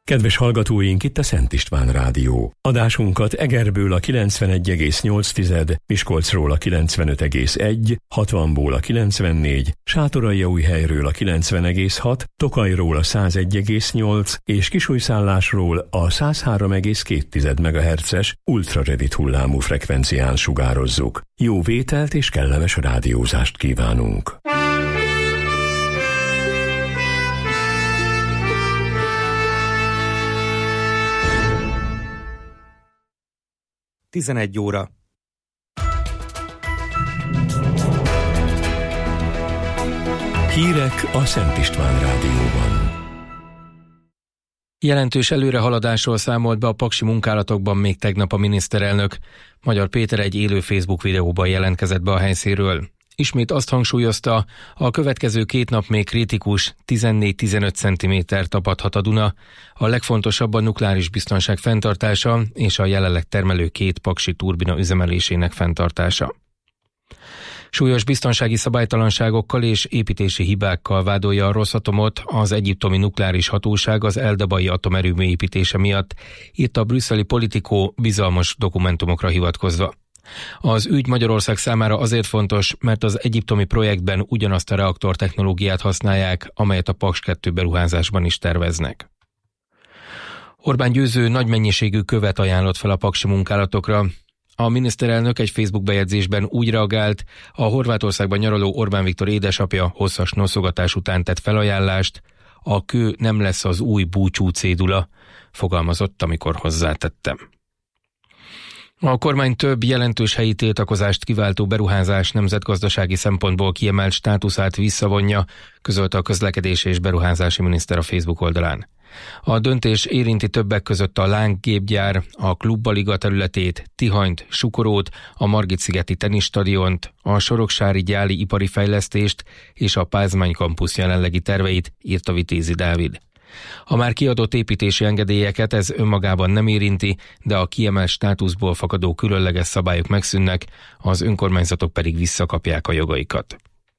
Kedves hallgatóink, itt a Szent István Rádió. Adásunkat Egerből a 91,8, Miskolcról a 95,1, 60-ból a 94, Sátoraljaújhelyről a 90,6, Tokajról a 101,8 és Kisújszállásról a 103,2 MHz-es ultrarövid hullámú frekvencián sugározzuk. Jó vételt és kellemes rádiózást kívánunk! 11 óra. Hírek a Szent István Rádióban. Jelentős előrehaladásról számolt be a paksi munkálatokban még tegnap a miniszterelnök. Magyar Péter egy élő Facebook videóban jelentkezett be a helyszínről. Ismét azt hangsúlyozta, a következő 2 nap még kritikus, 14-15 cm tapadhat a Duna. A legfontosabb a nukleáris biztonság fenntartása és a jelenleg termelő 2 paksi turbina üzemelésének fenntartása. Súlyos biztonsági szabálytalanságokkal és építési hibákkal vádolja a Rosatomot az egyiptomi nukleáris hatóság az eldabai atomerőmű építése miatt, írta a brüsszeli Politico bizalmas dokumentumokra hivatkozva. Az ügy Magyarország számára azért fontos, mert az egyiptomi projektben ugyanazt a reaktortechnológiát használják, amelyet a Paks 2 beruházásban is terveznek. Orbán Győző nagy mennyiségű követ ajánlott fel a paksi munkálatokra. A miniszterelnök egy Facebook bejegyzésben úgy reagált, a Horvátországban nyaraló Orbán Viktor édesapja hosszas noszogatás után tett felajánlást, a kő nem lesz az új búcsú cédula, fogalmazott, amikor hozzátettem. A kormány több jelentős helyi tiltakozást kiváltó beruházás nemzetgazdasági szempontból kiemelt státuszát visszavonja, közölte a közlekedési és beruházási miniszter a Facebook oldalán. A döntés érinti többek között a Láng gépgyár, a Klubbaliga területét, Tihanyt, Sukorót, a Margit-szigeti teniszstadiont, a Soroksári gyáli ipari fejlesztést és a Pázmány kampusz jelenlegi terveit, írta Vitézi Dávid. A már kiadott építési engedélyeket ez önmagában nem érinti, de a kiemelt státuszból fakadó különleges szabályok megszűnnek, az önkormányzatok pedig visszakapják a jogaikat.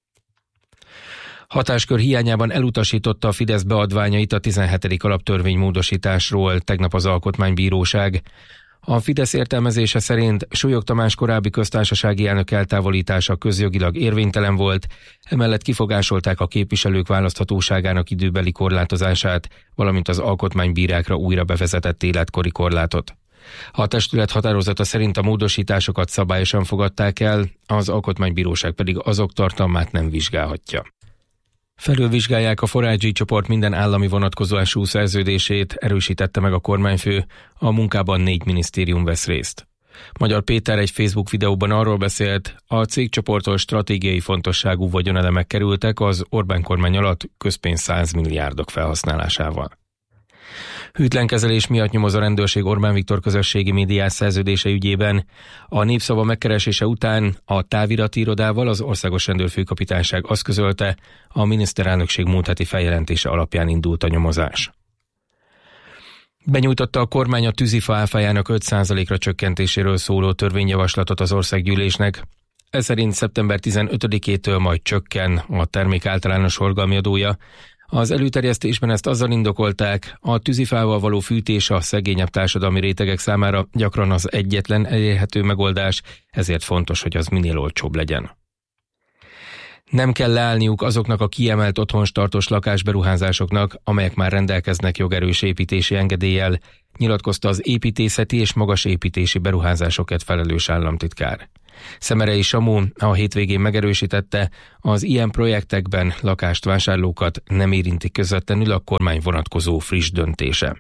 Hatáskör hiányában elutasította a Fidesz beadványait a 17. alaptörvénymódosításról tegnap az Alkotmánybíróság. A Fidesz értelmezése szerint Súlyog Tamás korábbi köztársasági elnök eltávolítása közjogilag érvénytelen volt, emellett kifogásolták a képviselők választhatóságának időbeli korlátozását, valamint az alkotmánybírákra újra bevezetett életkori korlátot. A testület határozata szerint a módosításokat szabályosan fogadták el, az Alkotmánybíróság pedig azok tartalmát nem vizsgálhatja. Felülvizsgálják a Forágyi csoport minden állami vonatkozású szerződését, erősítette meg a kormányfő, a munkában 4 minisztérium vesz részt. Magyar Péter egy Facebook videóban arról beszélt, a cégcsoporttól stratégiai fontosságú vagyonelemek kerültek az Orbán kormány alatt közpénz 100 milliárdok felhasználásával. Hűtlen kezelés miatt nyomoz a rendőrség Orbán Viktor közösségi médiás szerződése ügyében. A Népszava megkeresése után a távirati irodával az Országos Rendőrfőkapitányság azt közölte, a miniszterelnökség múlt heti feljelentése alapján indult a nyomozás. Benyújtotta a kormány a tűzifa áfájának 5%-ra csökkentéséről szóló törvényjavaslatot az országgyűlésnek. Ez szerint szeptember 15-től majd csökken a termék általános forgalmi adója. Az előterjesztésben ezt azzal indokolták, a tűzifával való fűtés a szegényebb társadalmi rétegek számára gyakran az egyetlen elérhető megoldás, ezért fontos, hogy az minél olcsóbb legyen. Nem kell leállniuk azoknak a kiemelt otthonstartós lakásberuházásoknak, amelyek már rendelkeznek jogerős építési engedéllyel, nyilatkozta az építészeti és magas építési beruházásokért felelős államtitkár. Szemerei Samu a hétvégén megerősítette, az ilyen projektekben lakást vásárlókat nem érinti közvetlenül a kormány vonatkozó friss döntése.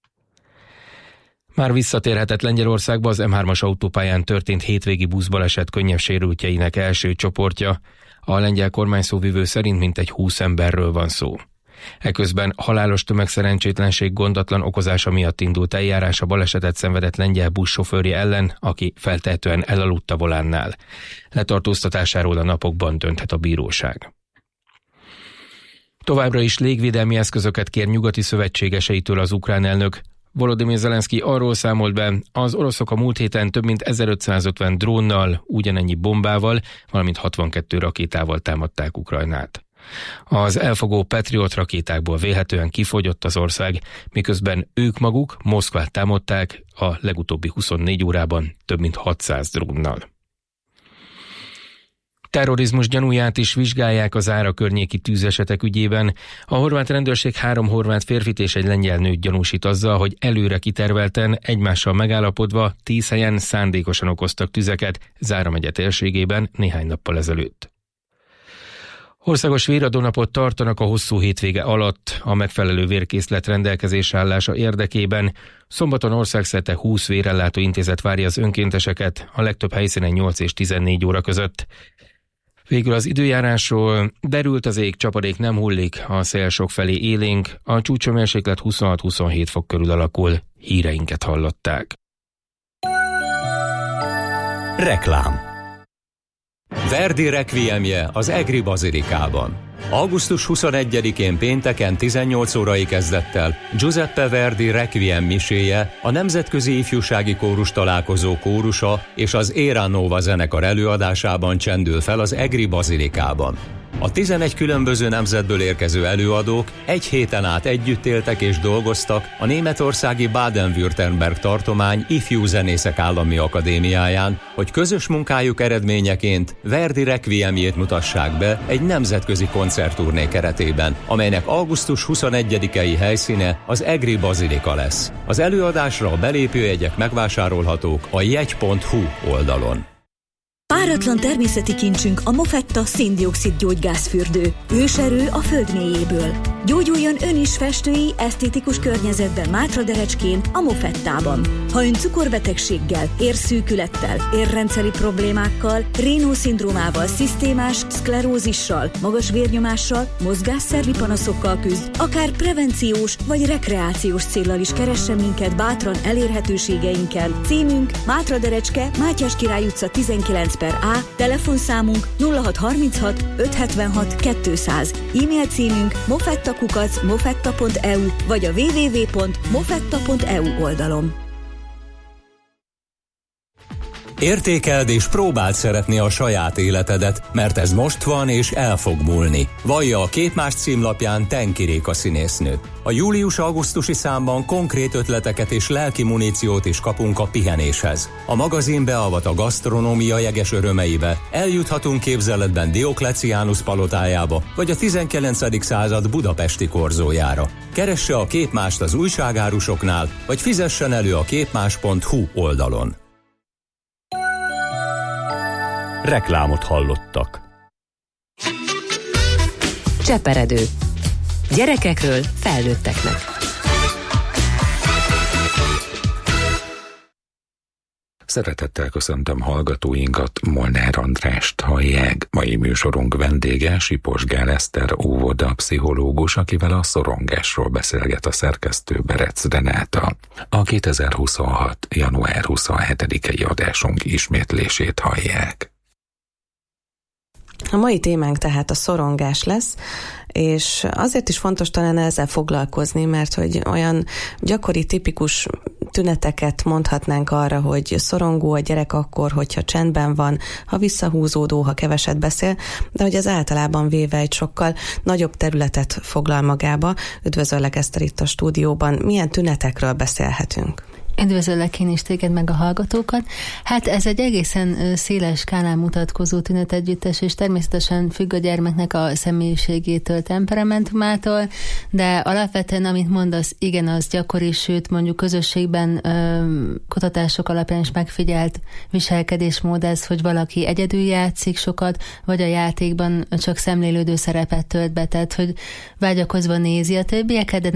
Már visszatérhetett Lengyelországba az M3-as autópályán történt hétvégi buszbaleset könnyebb sérültjeinek első csoportja. A lengyel kormányszóvivő szerint mintegy 20 emberről van szó. Eközben halálos tömegszerencsétlenség gondatlan okozása miatt indult eljárás a balesetet szenvedett lengyel buszsofőrje ellen, aki feltehetően elaludt a volánnál. Letartóztatásáról a napokban dönthet a bíróság. Továbbra is légvédelmi eszközöket kér nyugati szövetségeseitől az ukrán elnök. Volodymyr Zelenszky arról számolt be, az oroszok a múlt héten több mint 1550 drónnal, ugyanennyi bombával, valamint 62 rakétával támadták Ukrajnát. Az elfogó Patriot rakétákból vélhetően kifogyott az ország, miközben ők maguk Moszkvát támadták a legutóbbi 24 órában több mint 600 drónnal. Terrorizmus gyanúját is vizsgálják az Ára környéki tűzesetek ügyében. A horvát rendőrség 3 horvát férfit és egy lengyel nőt gyanúsít azzal, hogy előre kitervelten, egymással megállapodva 10 helyen szándékosan okoztak tüzeket Zára megye térségében néhány nappal ezelőtt. Országos véradónapot tartanak a hosszú hétvége alatt a megfelelő vérkészlet rendelkezésre állása érdekében. Szombaton országszerte 20 vérellátó intézet várja az önkénteseket, a legtöbb helyszínen 8 és 14 óra között. Végül az időjárásról: derült az ég, csapadék nem hullik, a szél sokfelé élénk, a csúcshőmérséklet 26-27 fok körül alakul. Híreinket hallották. Reklám. Verdi requiemje az Egri Bazilikában. Augusztus 21-én pénteken 18 órai kezdettel Giuseppe Verdi requiem miséje, a Nemzetközi Ifjúsági Kórus Találkozó kórusa és az Era Nova zenekar előadásában csendül fel az Egri Bazilikában. A 11 különböző nemzetből érkező előadók egy héten át együtt éltek és dolgoztak a németországi Baden-Württemberg tartomány Ifjú Zenészek Állami Akadémiáján, hogy közös munkájuk eredményeként Verdi requiemjét mutassák be egy nemzetközi koncertturné keretében, amelynek augusztus 21-i helyszíne az Egri Bazilika lesz. Az előadásra a belépőjegyek megvásárolhatók a jegy.hu oldalon. Páratlan természeti kincsünk a Mofetta szén-dioxid gyógygázfürdő. Őserő a föld mélyéből. Gyógyuljon ön is festői, esztétikus környezetben Mátraderecskén, a Mofettában. Ha ön cukorbetegséggel, érszűkülettel, érrendszeri problémákkal, Raynaud-szindrómával, szisztémás szklerózissal, magas vérnyomással, mozgásszervi panaszokkal küzd, akár prevenciós vagy rekreációs céllal is keressen minket bátran elérhetőségeinken. Címünk Mátraderecske, Mátyás Király utca 19/A, telefonszámunk 0636 576 200, e-mail címünk mofetta@mofetta.eu vagy a www.mofetta.eu oldalon. Értékeld és próbáld szeretni a saját életedet, mert ez most van és el fog múlni. Vallja a Képmás címlapján Tenki Réka színésznő. A július-augusztusi számban konkrét ötleteket és lelki muníciót is kapunk a pihenéshez. A magazin beavat a gasztronómia jeges örömeibe, eljuthatunk képzeletben Diokleciánus palotájába, vagy a 19. század budapesti korzójára. Keresse a Képmást az újságárusoknál, vagy fizessen elő a képmás.hu oldalon. Reklámot hallottak. Cseperedő. Gyerekekről felnőtteknek. Szeretettel köszöntöm hallgatóinkat, Molnár Andrást hallják. Mai műsorunk vendége Sipos Gál Eszter óvoda pszichológus, akivel a szorongásról beszélget a szerkesztő Berec Renáta. A 2026. január 27-i adásunk ismétlését hallják. A mai témánk tehát a szorongás lesz, és azért is fontos talán ezzel foglalkozni, mert hogy olyan gyakori, tipikus tüneteket mondhatnánk arra, hogy szorongó a gyerek akkor, hogyha csendben van, ha visszahúzódó, ha keveset beszél, de hogy ez általában véve egy sokkal nagyobb területet foglal magába. Üdvözöllek, Eszter, itt a stúdióban. Milyen tünetekről beszélhetünk? Üdvözöllek én is téged meg a hallgatókat. Hát ez egy egészen széles skálán mutatkozó tünetegyüttes, és természetesen függ a gyermeknek a személyiségétől, temperamentumától, de alapvetően, amit mondasz, igen, az gyakori, sőt mondjuk közösségben kutatások alapján is megfigyelt viselkedésmód ez, hogy valaki egyedül játszik sokat, vagy a játékban csak szemlélődő szerepet tölt be, tehát hogy vágyakozva nézi a többieket, de